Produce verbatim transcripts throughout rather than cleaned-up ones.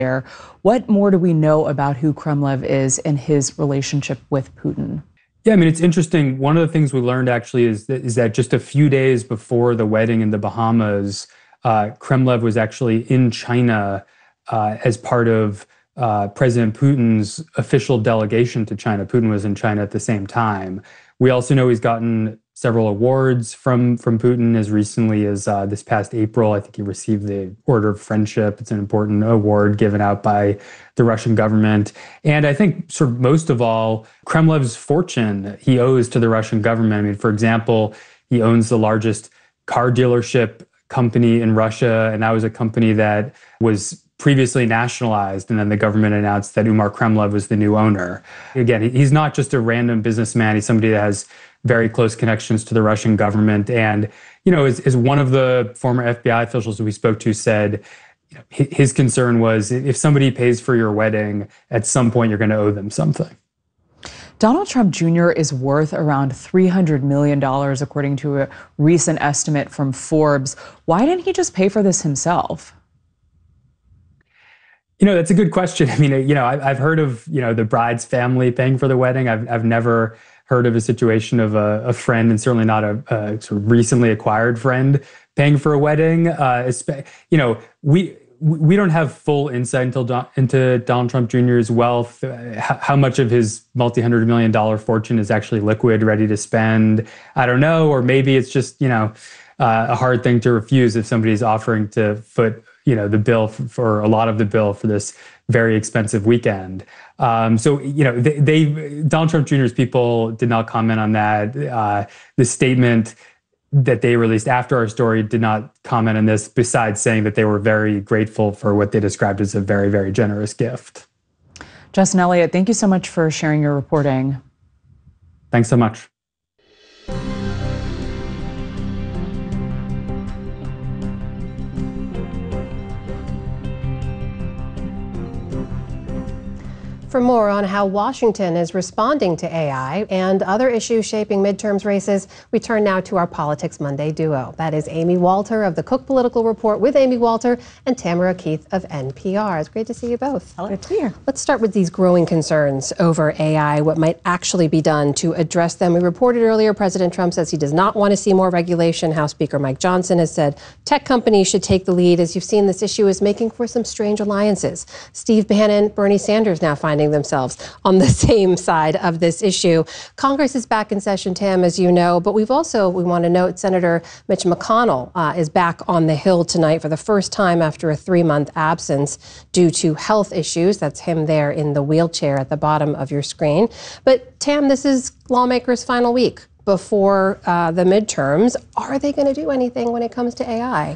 What more do we know about who Kremlev is and his relationship with Putin? Yeah, I mean, it's interesting. One of the things we learned actually is that, is that just a few days before the wedding in the Bahamas, uh, Kremlev was actually in China uh, as part of uh, President Putin's official delegation to China. Putin was in China at the same time. We also know he's gotten several awards from, from Putin as recently as uh, this past April. I think he received the Order of Friendship. It's an important award given out by the Russian government. And I think sort of most of all, Kremlev's fortune he owes to the Russian government. I mean, for example, he owns the largest car dealership company in Russia, and that was a company that was previously nationalized, and then the government announced that Umar Kremlev was the new owner. Again, he's not just a random businessman. He's somebody that has very close connections to the Russian government. And, you know, as, as one of the former F B I officials that we spoke to said, you know, his concern was if somebody pays for your wedding, at some point you're going to owe them something. Donald Trump Junior is worth around three hundred million dollars, according to a recent estimate from Forbes. Why didn't he just pay for this himself? You know, that's a good question. I mean, you know, I've heard of, you know, the bride's family paying for the wedding. I've, I've never heard of a situation of a, a friend, and certainly not a, a sort of recently acquired friend, paying for a wedding. Uh, you know, we we don't have full insight into, Don, into Donald Trump Junior's wealth, uh, how much of his multi-hundred million dollar fortune is actually liquid, ready to spend. I don't know, or maybe it's just, you know, uh, a hard thing to refuse if somebody's offering to foot, you know, the bill for, for a lot of the bill for this very expensive weekend. Um, so, you know, they, they Donald Trump Junior's people did not comment on that. Uh, the statement that they released after our story did not comment on this, besides saying that they were very grateful for what they described as a very, very generous gift. Justin Elliott, thank you so much for sharing your reporting. Thanks so much. For more on how Washington is responding to A I and other issues shaping midterms races, we turn now to our Politics Monday duo. That is Amy Walter of the Cook Political Report with Amy Walter and Tamara Keith of N P R. It's great to see you both. Hello. Good to be here. Let's start with these growing concerns over A I, what might actually be done to address them. We reported earlier President Trump says he does not want to see more regulation. House Speaker Mike Johnson has said tech companies should take the lead. As you've seen, this issue is making for some strange alliances. Steve Bannon, Bernie Sanders now finding themselves on the same side of this issue. Congress is back in session, Tam, as you know, but we've also, we want to note, Senator Mitch McConnell uh, is back on the Hill tonight for the first time after a three-month absence due to health issues. That's him there in the wheelchair at the bottom of your screen. But Tam, this is lawmakers' final week before uh, the midterms. Are they going to do anything when it comes to A I?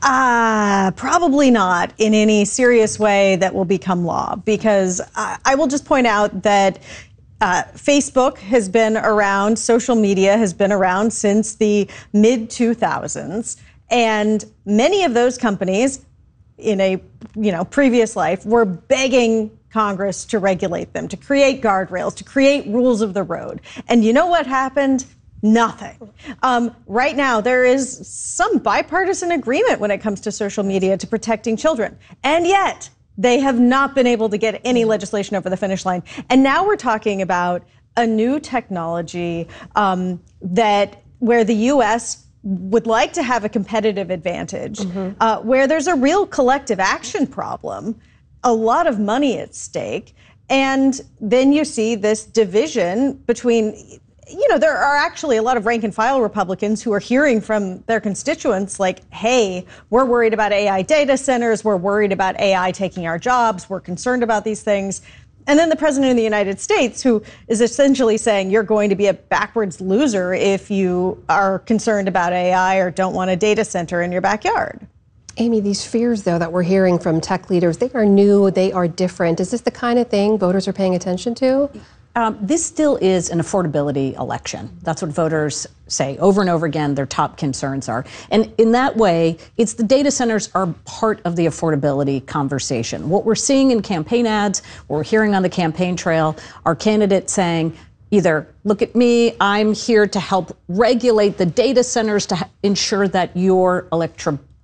Uh, probably not in any serious way that will become law, because I, I will just point out that uh, Facebook has been around, social media has been around since the mid two thousands, and many of those companies in a you know previous life were begging Congress to regulate them, to create guardrails, to create rules of the road. And you know what happened? Nothing. Um, right now, there is some bipartisan agreement when it comes to social media to protecting children. And yet, they have not been able to get any legislation over the finish line. And now we're talking about a new technology um, that where the U S would like to have a competitive advantage, mm-hmm. uh, where there's a real collective action problem, a lot of money at stake. And then you see this division between, you know, there are actually a lot of rank and file Republicans who are hearing from their constituents like, hey, we're worried about A I data centers. We're worried about A I taking our jobs. We're concerned about these things. And then the president of the United States, who is essentially saying you're going to be a backwards loser if you are concerned about A I or don't want a data center in your backyard. Amy, these fears, though, that we're hearing from tech leaders, they are new, they are different. Is this the kind of thing voters are paying attention to? Um, this still is an affordability election. That's what voters say over and over again their top concerns are. And in that way, it's the data centers are part of the affordability conversation. What we're seeing in campaign ads, what we're hearing on the campaign trail, are candidates saying, either, look at me, I'm here to help regulate the data centers to ensure that your electric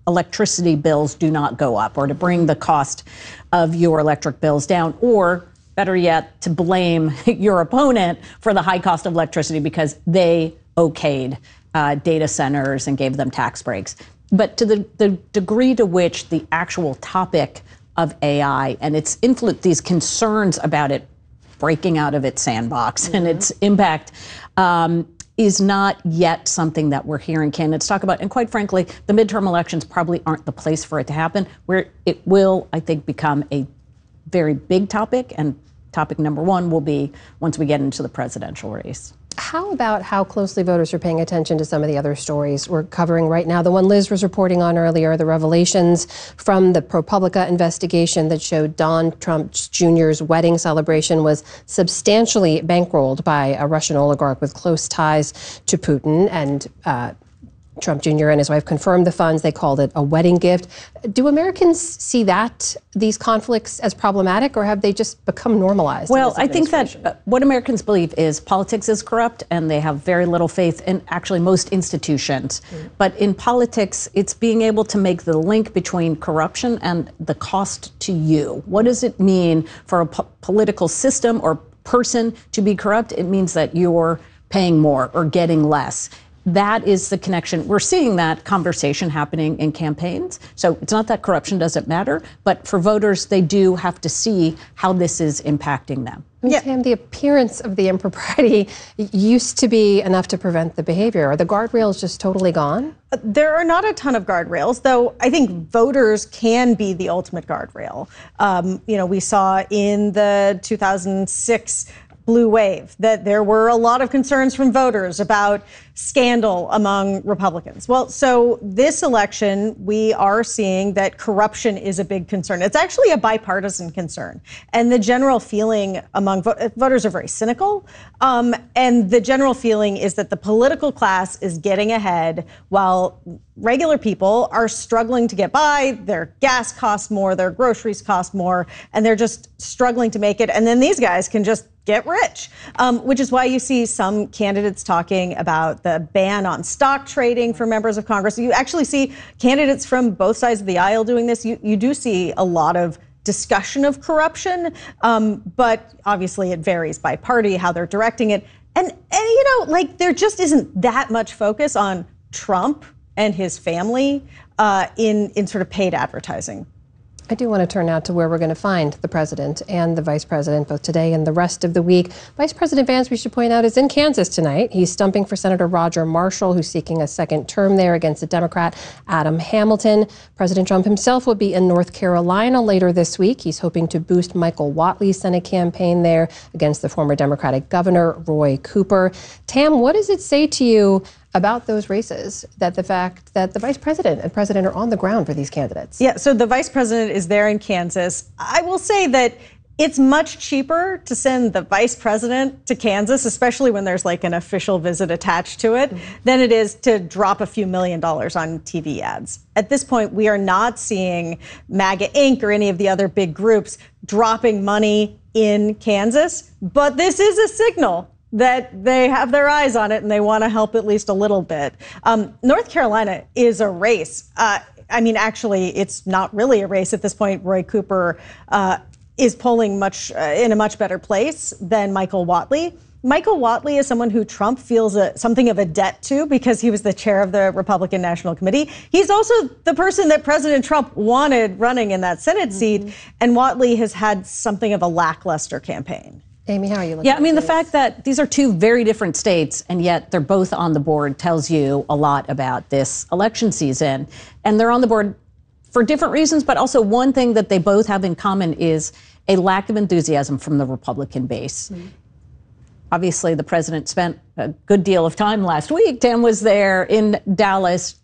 electricity bills do not go up, or to bring the cost of your electric bills down, or better yet, to blame your opponent for the high cost of electricity because they okayed uh, data centers and gave them tax breaks. But to the, the degree to which the actual topic of A I and its influence, these concerns about it breaking out of its sandbox mm-hmm. and its impact um, is not yet something that we're hearing candidates talk about. And quite frankly, the midterm elections probably aren't the place for it to happen, where it will, I think, become a very big topic. And topic number one will be once we get into the presidential race. How about how closely voters are paying attention to some of the other stories we're covering right now? The one Liz was reporting on earlier, the revelations from the ProPublica investigation that showed Donald Trump Junior's wedding celebration was substantially bankrolled by a Russian oligarch with close ties to Putin. And uh, Trump Junior and his wife confirmed the funds. They called it a wedding gift. Do Americans see that, these conflicts, as problematic, or have they just become normalized? Well, I think that uh, what Americans believe is politics is corrupt, and they have very little faith in actually most institutions. Mm. But in politics, it's being able to make the link between corruption and the cost to you. What does it mean for a po- political system or person to be corrupt? It means that you're paying more or getting less. That is the connection. We're seeing that conversation happening in campaigns. So it's not that corruption doesn't matter, but for voters, they do have to see how this is impacting them. Yeah. Tam, the appearance of the impropriety used to be enough to prevent the behavior. Are the guardrails just totally gone? Uh, there are not a ton of guardrails, though I think voters can be the ultimate guardrail. Um, you know, we saw in the two thousand six blue wave that there were a lot of concerns from voters about scandal among Republicans. Well, so this election, we are seeing that corruption is a big concern. It's actually a bipartisan concern. And the general feeling among vo- voters are very cynical. Um, and the general feeling is that the political class is getting ahead while regular people are struggling to get by. Their gas costs more, their groceries cost more, and they're just struggling to make it. And then these guys can just get rich, um, which is why you see some candidates talking about the ban on stock trading for members of Congress. You actually see candidates from both sides of the aisle doing this. You, you do see a lot of discussion of corruption, um, but obviously it varies by party, how they're directing it. And, and, you know, like there just isn't that much focus on Trump and his family uh, in, in sort of paid advertising. I do want to turn now to where we're going to find the president and the vice president both today and the rest of the week. Vice President Vance, we should point out, is in Kansas tonight. He's stumping for Senator Roger Marshall, who's seeking a second term there against the Democrat Adam Hamilton. President Trump himself will be in North Carolina later this week. He's hoping to boost Michael Whatley's Senate campaign there against the former Democratic Governor Roy Cooper. Tam, what does it say to you about those races, that the fact that the vice president and president are on the ground for these candidates? Yeah, so the vice president is there in Kansas. I will say that it's much cheaper to send the vice president to Kansas, especially when there's like an official visit attached to it, mm-hmm. than it is to drop a few million dollars on T V ads. At this point, we are not seeing MAGA Incorporated or any of the other big groups dropping money in Kansas, but this is a signal that they have their eyes on it and they want to help at least a little bit. Um, North Carolina is a race. Uh, I mean, actually, it's not really a race at this point. Roy Cooper uh, is polling much uh, in a much better place than Michael Whatley. Michael Whatley is someone who Trump feels a, something of a debt to because he was the chair of the Republican National Committee. He's also the person that President Trump wanted running in that Senate mm-hmm. seat, and Whatley has had something of a lackluster campaign. Amy, how are you looking? Yeah, I mean, the this? fact that these are two very different states and yet they're both on the board tells you a lot about this election season. And they're on the board for different reasons, but also one thing that they both have in common is a lack of enthusiasm from the Republican base. Mm-hmm. Obviously, the president spent a good deal of time last week. Tam was there in Dallas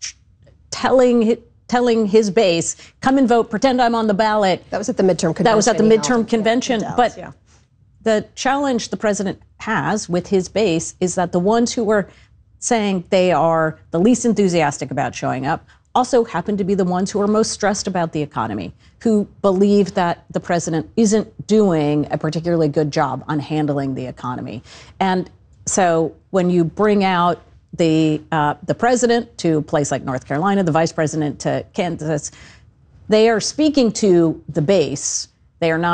telling telling his base, come and vote, pretend I'm on the ballot. That was at the midterm convention. That was at the midterm convention. Yeah, Dallas, but yeah. The challenge the president has with his base is that the ones who were saying they are the least enthusiastic about showing up also happen to be the ones who are most stressed about the economy, who believe that the president isn't doing a particularly good job on handling the economy. And so when you bring out the uh, the president to a place like North Carolina, the vice president to Kansas. They are speaking to the base. They are not